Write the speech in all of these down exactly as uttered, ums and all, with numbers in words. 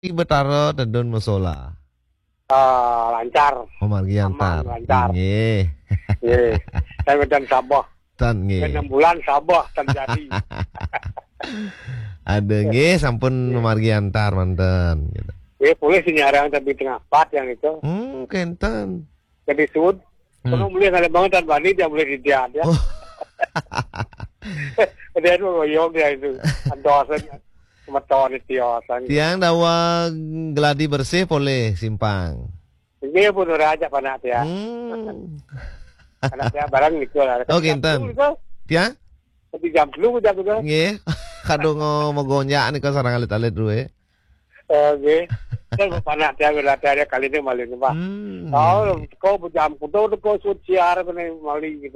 Betaro tedun musola. Uh, lancar. Oh margi antar. Aman, lancar. Inggih. Nggih. Saya medan Sabah. Tan nggih. enam bulan Sabah terjadi. Ada nggih sampun margi antar manten gitu. Eh, boleh sih nyarang tapi tengah pat yang itu. Hmm, kenten. Jadi sud. Hmm. Kalau boleh ada banget dan bani dia boleh didiat ya. Oh. Dia itu goyong dia itu. Andosan. Meton itu yosan. Tiang dawa geladi bersih boleh simpang. Ini pun udah aja panak dia. Hmm. Karena dia barang itu lah. Oh kenten. Tiang? Tapi jam dulu jam juga. Nggih. Kadung mau gonyak nih kan sarang alit-alit duwe. Oke. Kan panak dia gelada kali ini malah nih Pak. Oh, kau jam kudo kau suciar kene mali gitu.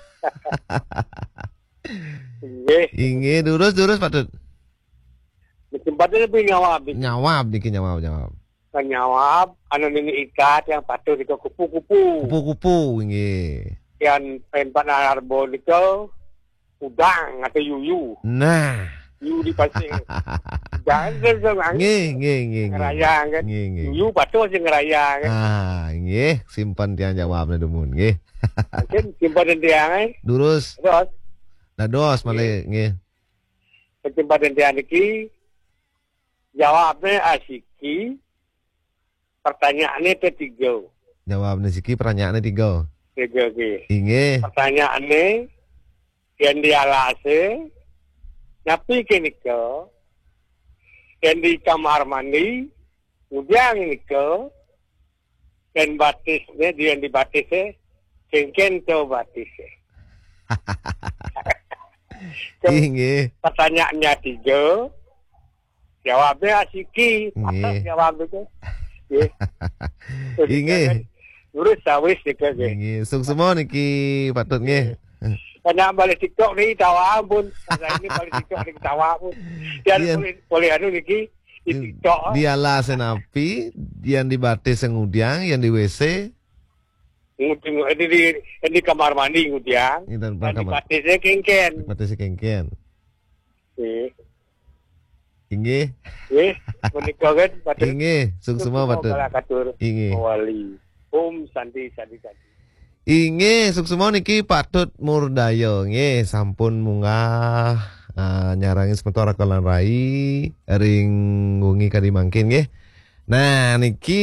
Nggih. Inggih durus-durus patut. Tempatnya lebih nyawab. Nyawab dikit nyawab nyawab. Nyawab, anu ini ikat yang patut itu kupu-kupu. Kupu-kupu nggih. Yang penpan arbo itu udang atau yuyu. Nah, yuyu di pasir. Jangan jangan. Nggih, nggih, nggih. Ngerayang kan. Nggih, nggih. Yuyu patut sih ngerayang kan. Ah, nggih, simpan tiang jawabna demun nggih. Mungkin simpan tiang eh. Durus. Terus. Dados malih nggih. Simpan tiang iki jawabnya asiki. Pertanyaannya ketiga. Jawabnya siki pertanyaannya tiga. Tiga nggih. Inggih. Pertanyaannya yang dialase nyapi kini ke yang di kamar mandi udang ini ke dan batisnya dia yang dibatisnya cengken ke batisnya. Inggih. Pertanyaannya tiga, jawabnya asiki. Nggih. Jawab itu. Inggih. Urus sawis juga nggih. Inggih. Sung semua niki patut nggih. Karena balik TikTok ni tawa pun. Saya ini balik TikTok ni tawa pun. Dia boleh boleh anu niki di TikTok. Dialah senapi, yang dibatis sengudiang, yang di W C. Nguding di di di kamar mandi ngudiang. Dan di batisnya kengken. Batisnya kengken. Nggih. Inggih. Nggih, menika kan batis. Inggih, sung semua patut. Inggih. Wali. Om Santi Santi Santi. Inggih, suksemo niki patut murdaya nggih sampun munggah uh, nyarangi sementara kalan rai ring wengi kadi mangkin nggih. Nah niki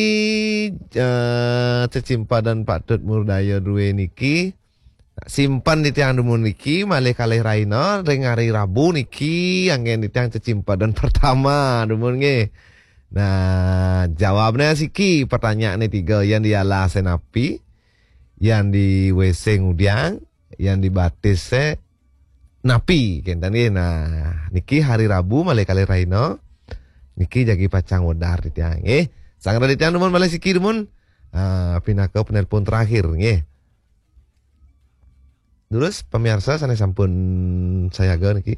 uh, cecimpa dan patut murdaya duwe niki simpan di tiang dumun niki malih kalih raina ring hari Rabu niki anggen di tiang cecimpa dan pertama dumun nggih. Nah jawabnya siki pertanyaannya tiga yang dialah senapi, yang di W C ngudiang, yang di batis se napi kenten nggih. Nah niki hari Rabu malih kalih raina niki jagi pacang wedar di tiang nggih. Sangra di tiang dumun malih siki dumun uh, pindah ke penelpon terakhir nggih. Terus pemirsa sana sampun saya ga niki.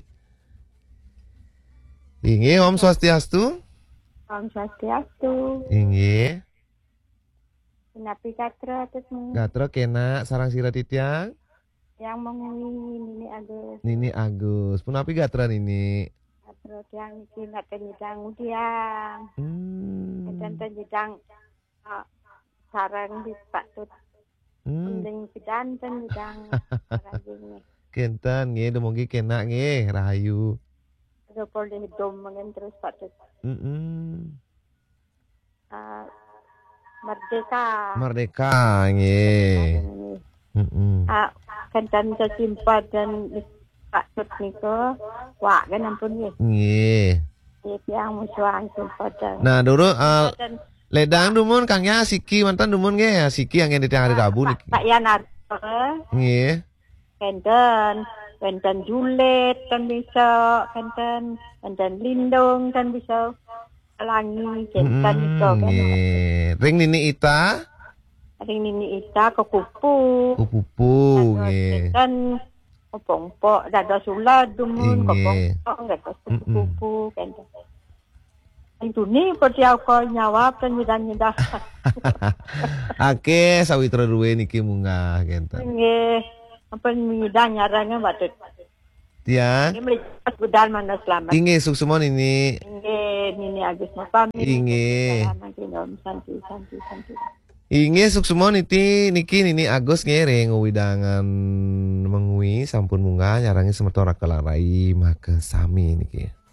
Inggih Om Swastiastu. Om Swastiastu. Inggih. Napi katra terus Gatra kena sarang sira titiang. Yang mengui Nini Agus. Nini Agus. Punapi gatra Nini. Gatra tiang niki nak tenjang udiang. Hmm. Dan tenjang uh, sarang di patut. Hmm. Mending pidan tenjang sarang Kenten nggih demongi kena nggih rahayu. Terus boleh dom mengen terus patut. Heeh. Uh, Merdeka. Merdeka nggih. Heeh. Ah, kantan tersimpan dan patut niko, wak kan ampun nggih. Nggih. Yang musuhan simpan. Nah, dulu uh, ledang dumun kangnya siki mantan dumun nggih, siki yang di hari Rabu niki. Pak Yanar. Nggih. Kantan, kantan julet kan bisa, kantan, kantan lindung kan bisa. Langi kantan niko kan. Nggih. Ring Nini Ita. Ring Nini Ita ke kupu. Kupu nggih. Kan kopong-pok dada sula dumun kopong-pok enggak kupu kan. Itu ni percaya kau nyawab dan nyedah-nyedah. Ake sawitra duwe niki munggah kenten. Nggih, apa nyedah nyarangnya batut. Tiang. Ini melihat budal mana selamat. Inge suksumon ini. Inge Nini Agus Mapami. Inge. Santi santi santi. Inge suksumon iti niki nini Agus ngereng widangan mengui sampun munggah nyarangi semertora kelarai maka sami niki.